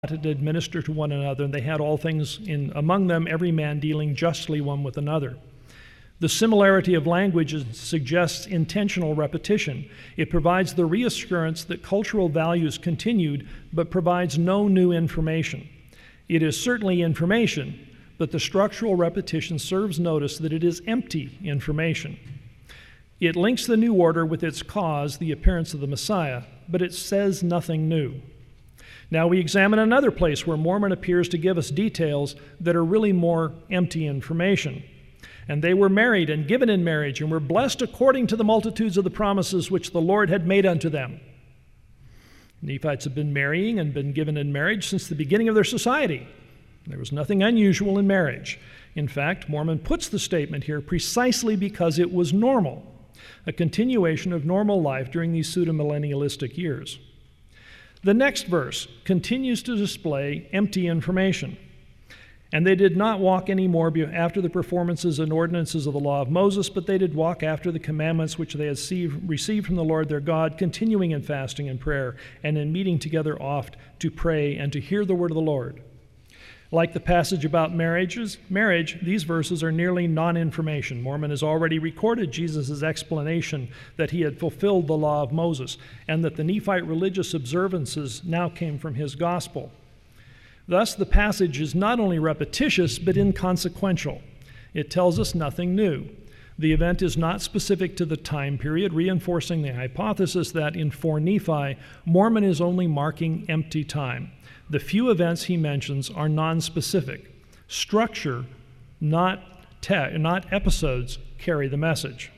to administer to one another, and they had all things among them, every man dealing justly one with another. The similarity of languages suggests intentional repetition. It provides the reassurance that cultural values continued, but provides no new information. It is certainly information, but the structural repetition serves notice that it is empty information. It links the new order with its cause, the appearance of the Messiah, but it says nothing new. Now we examine another place where Mormon appears to give us details that are really more empty information. And they were married and given in marriage and were blessed according to the multitudes of the promises which the Lord had made unto them. Nephites have been marrying and been given in marriage since the beginning of their society. There was nothing unusual in marriage. In fact, Mormon puts the statement here precisely because it was normal, a continuation of normal life during these pseudo-millennialistic years. The next verse continues to display empty information. And they did not walk any more after the performances and ordinances of the law of Moses, but they did walk after the commandments which they had received from the Lord their God, continuing in fasting and prayer, and in meeting together oft to pray and to hear the word of the Lord. Like the passage about marriage, these verses are nearly non-information. Mormon has already recorded Jesus' explanation that he had fulfilled the law of Moses, and that the Nephite religious observances now came from his gospel. Thus, the passage is not only repetitious, but inconsequential. It tells us nothing new. The event is not specific to the time period, reinforcing the hypothesis that in 4 Nephi, Mormon is only marking empty time. The few events he mentions are non-specific. Structure, not episodes, carry the message.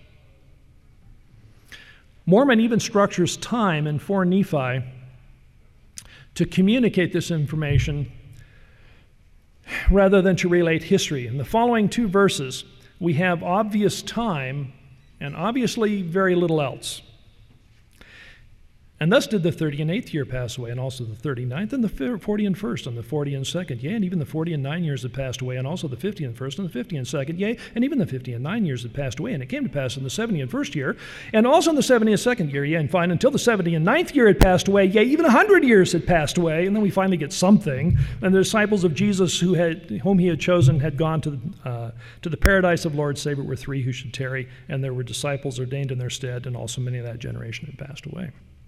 Mormon even structures time in 4 Nephi to communicate this information rather than to relate history. In the following 2 verses, we have obvious time and obviously very little else. And thus did the 30 and 8th year pass away, and also the 39th, and the 40 and 1st, and the 40 and 2nd, yea, and even the 40 and 9 years had passed away, and also the 50 and 1st, and the 50 and 2nd, yea, and even the 50 and 9 years had passed away. And it came to pass in the 70 and 1st year, and also in the 70 and 2nd year, yea, and fine, until the 70 and 9th year had passed away, yea, even 100 years had passed away, and then we finally get something. And the disciples of Jesus whom he had chosen had gone to the paradise of Lord, save it were 3 who should tarry, and there were disciples ordained in their stead, and also many of that generation had passed away.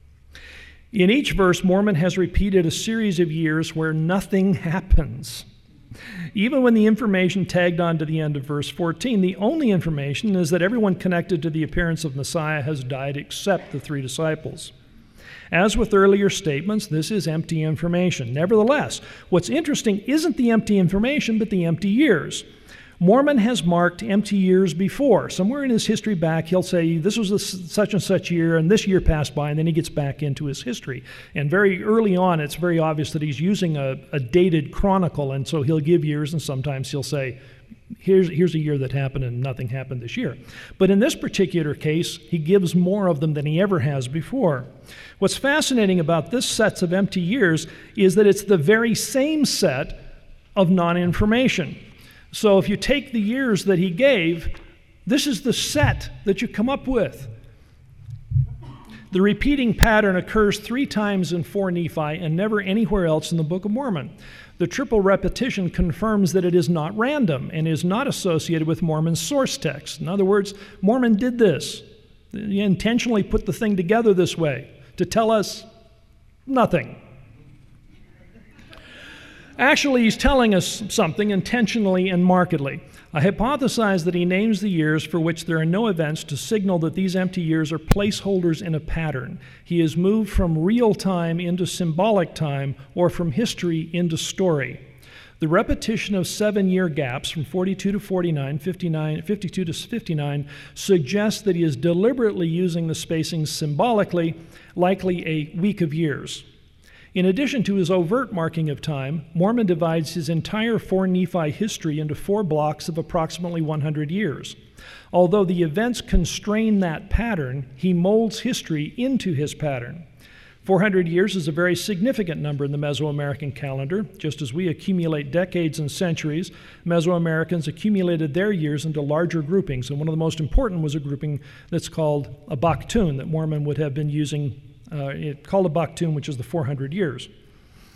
In each verse, Mormon has repeated a series of years where nothing happens. Even when the information tagged on to the end of verse 14, the only information is that everyone connected to the appearance of Messiah has died except the 3 disciples. As with earlier statements, this is empty information. Nevertheless, what's interesting isn't the empty information, but the empty years. Mormon has marked empty years before. Somewhere in his history back, he'll say, this was a such and such year, and this year passed by, and then he gets back into his history. And very early on, it's very obvious that he's using a dated chronicle, and so he'll give years, and sometimes he'll say, here's a year that happened and nothing happened this year. But in this particular case, he gives more of them than he ever has before. What's fascinating about this set of empty years is that it's the very same set of non-information. So if you take the years that he gave, this is the set that you come up with. The repeating pattern occurs 3 times in 4 Nephi and never anywhere else in the Book of Mormon. The triple repetition confirms that it is not random and is not associated with Mormon's source text. In other words, Mormon did this. He intentionally put the thing together this way to tell us nothing. Actually, he's telling us something intentionally and markedly. I hypothesize that he names the years for which there are no events to signal that these empty years are placeholders in a pattern. He has moved from real time into symbolic time, or from history into story. The repetition of 7-year gaps from 42 to 49, 52 to 59 suggests that he is deliberately using the spacing symbolically, likely a week of years. In addition to his overt marking of time, Mormon divides his entire 4 Nephi history into 4 blocks of approximately 100 years. Although the events constrain that pattern, he molds history into his pattern. 400 years is a very significant number in the Mesoamerican calendar. Just as we accumulate decades and centuries, Mesoamericans accumulated their years into larger groupings, and one of the most important was a grouping that's called a Baktun that Mormon would have been using. Called a Baktun, which is the 400 years.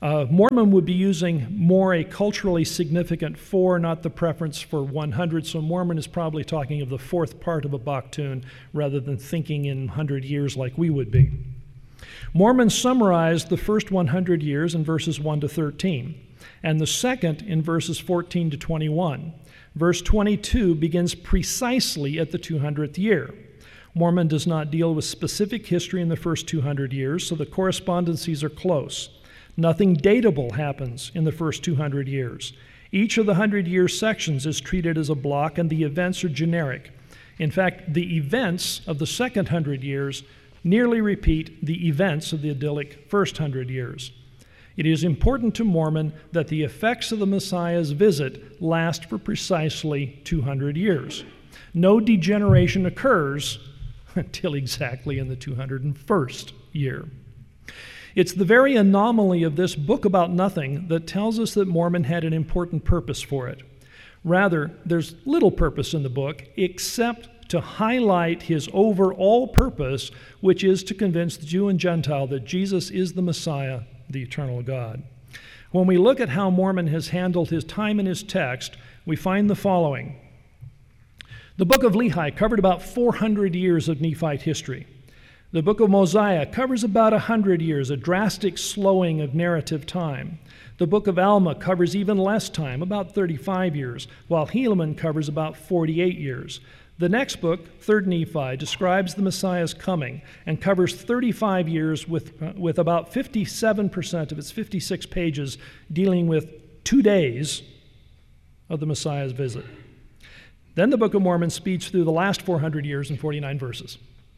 Mormon would be using more a culturally significant 4, not the preference for 100, so Mormon is probably talking of the fourth part of a Bach tune rather than thinking in 100 years like we would be. Mormons summarized the first 100 years in verses 1 to 13, and the second in verses 14 to 21. Verse 22 begins precisely at the 200th year. Mormon does not deal with specific history in the first 200 years, so the correspondencies are close. Nothing datable happens in the first 200 years. Each of the 100-year sections is treated as a block, and the events are generic. In fact, the events of the second 100 years nearly repeat the events of the idyllic first 100 years. It is important to Mormon that the effects of the Messiah's visit last for precisely 200 years. No degeneration occurs until exactly in the 201st year. It's the very anomaly of this book about nothing that tells us that Mormon had an important purpose for it. Rather, there's little purpose in the book except to highlight his overall purpose, which is to convince the Jew and Gentile that Jesus is the Messiah, the eternal God. When we look at how Mormon has handled his time in his text, we find the following. The book of Lehi covered about 400 years of Nephite history. The book of Mosiah covers about 100 years, a drastic slowing of narrative time. The book of Alma covers even less time, about 35 years, while Helaman covers about 48 years. The next book, 3rd Nephi, describes the Messiah's coming and covers 35 years with about 57% of its 56 pages dealing with 2 days of the Messiah's visit. Then the Book of Mormon speeds through the last 400 years in 49 verses.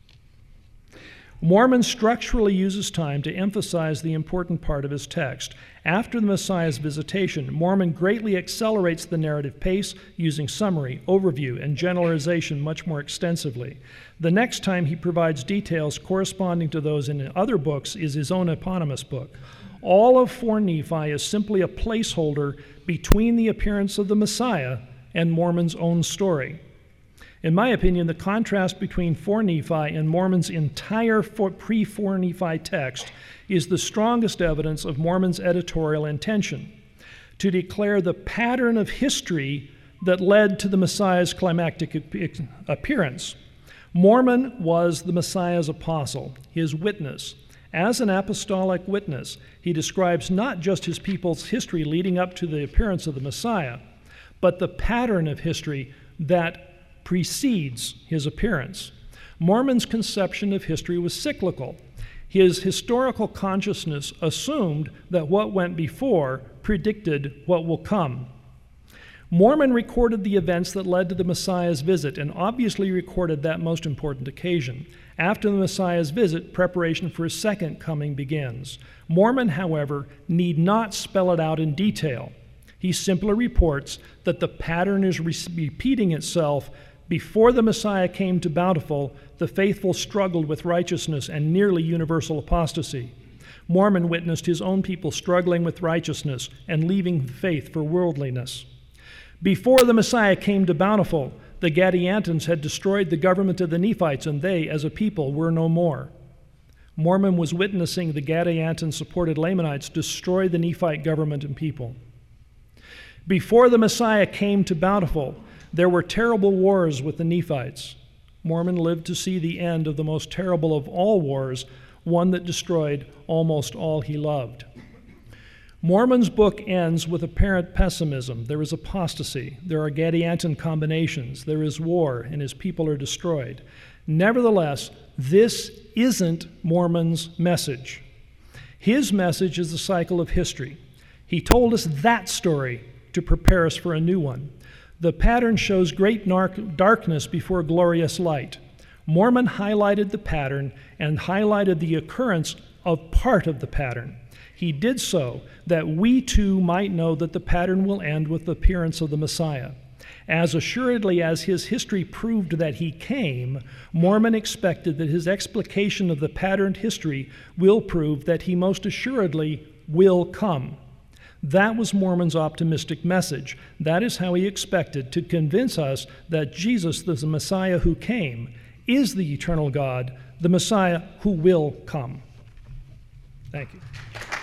Mormon structurally uses time to emphasize the important part of his text. After the Messiah's visitation, Mormon greatly accelerates the narrative pace, using summary, overview, and generalization much more extensively. The next time he provides details corresponding to those in other books is his own eponymous book. All of 4 Nephi is simply a placeholder between the appearance of the Messiah and Mormon's own story. In my opinion, the contrast between 4 Nephi and Mormon's entire pre-4 Nephi text is the strongest evidence of Mormon's editorial intention to declare the pattern of history that led to the Messiah's climactic appearance. Mormon was the Messiah's apostle, his witness. As an apostolic witness, he describes not just his people's history leading up to the appearance of the Messiah, but the pattern of history that precedes his appearance. Mormon's conception of history was cyclical. His historical consciousness assumed that what went before predicted what will come. Mormon recorded the events that led to the Messiah's visit and obviously recorded that most important occasion. After the Messiah's visit, preparation for his second coming begins. Mormon, however, need not spell it out in detail. He simply reports that the pattern is repeating itself. Before the Messiah came to Bountiful, the faithful struggled with righteousness and nearly universal apostasy. Mormon witnessed his own people struggling with righteousness and leaving faith for worldliness. Before the Messiah came to Bountiful, the Gadiantons had destroyed the government of the Nephites, and they, as a people, were no more. Mormon was witnessing the Gadianton-supported Lamanites destroy the Nephite government and people. Before the Messiah came to Bountiful, there were terrible wars with the Nephites. Mormon lived to see the end of the most terrible of all wars, one that destroyed almost all he loved. Mormon's book ends with apparent pessimism. There is apostasy. There are Gadianton combinations. There is war, and his people are destroyed. Nevertheless, this isn't Mormon's message. His message is the cycle of history. He told us that story to prepare us for a new one. The pattern shows great darkness before glorious light. Mormon highlighted the pattern and highlighted the occurrence of part of the pattern. He did so that we too might know that the pattern will end with the appearance of the Messiah. As assuredly as his history proved that he came, Mormon expected that his explication of the patterned history will prove that he most assuredly will come. That was Mormon's optimistic message. That is how he expected to convince us that Jesus, the Messiah who came, is the eternal God, the Messiah who will come. Thank you.